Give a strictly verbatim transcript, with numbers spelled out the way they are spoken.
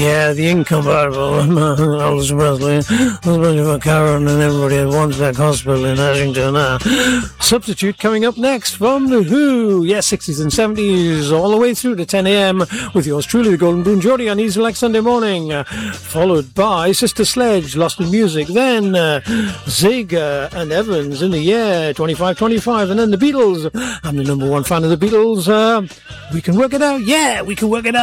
Yeah, the incompatible Elvis Presley, a bunch of Karen and everybody at Wandsworth Hospital in Ashington. Uh, Substitute coming up next from The Who. Yeah, sixties and seventies, all the way through to ten a.m. with yours truly, the Golden Broon Geordie on Easy Like Sunday Morning. Uh, followed by Sister Sledge, Lost in Music. Then uh, Zager and Evans in the year twenty-five twenty-five. And then the Beatles. I'm the number one fan of the Beatles. Uh, we can work it out. Yeah, we can work it out.